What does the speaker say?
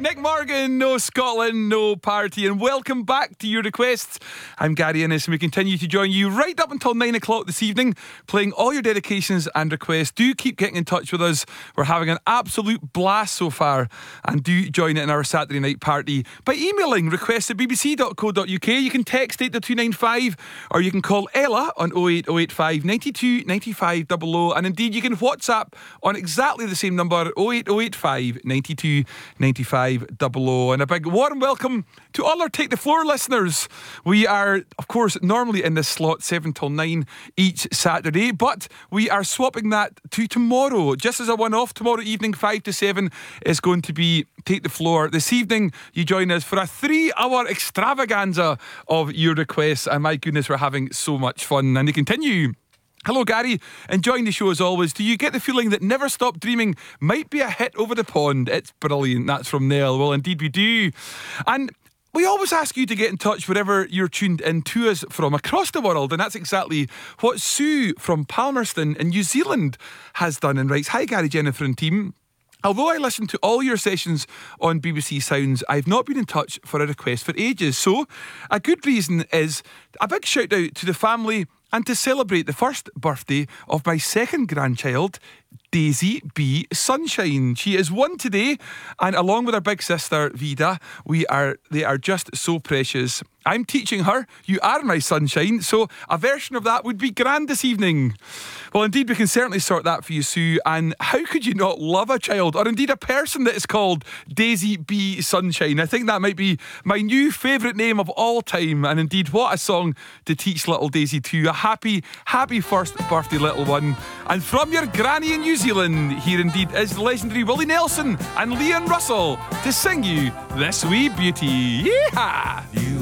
Nick Morgan, no Scotland, no party. And welcome back to Your Requests. I'm Gary Innes, and we continue to join you right up until 9 o'clock this evening, playing all your dedications and requests. Do keep getting in touch with us. We're having an absolute blast so far, and do join in our Saturday night party by emailing requests@bbc.co.uk. You can text 82295, or you can call Ella on 08085 92 95 00, and indeed you can WhatsApp on exactly the same number, 08085 92 95 00. And a big warm welcome to all our Take the Floor listeners. We are, of course, normally in this slot 7 till 9 each Saturday, but we are swapping that to tomorrow. Just as a one-off, tomorrow evening 5 to 7 is going to be Take the Floor. This evening you join us for a 3-hour extravaganza of your requests, and my goodness, we're having so much fun. And they continue. Hello Gary, enjoying the show as always. Do you get the feeling that Never Stop Dreaming might be a hit over the pond? It's brilliant. That's from Nell. Well, indeed we do. And we always ask you to get in touch wherever you're tuned in to us from across the world, and that's exactly what Sue from Palmerston in New Zealand has done, and writes, "Hi Gary, Jennifer and team. Although I listen to all your sessions on BBC Sounds, I've not been in touch for a request for ages. So a good reason is a big shout out to the family and to celebrate the first birthday of my second grandchild, Daisy B. Sunshine. She is 1 today, and along with her big sister Vida, they are just so precious. I'm teaching her, you are my sunshine, so a version of that would be grand this evening." Well, indeed, we can certainly sort that for you, Sue. And how could you not love a child, or indeed a person that is called Daisy B. Sunshine? I think that might be my new favourite name of all time. And indeed, what a song to teach little Daisy to. A happy, happy first birthday, little one. And from your granny in New Zealand, here indeed is the legendary Willie Nelson and Leon Russell to sing you this wee beauty. Yeehaw!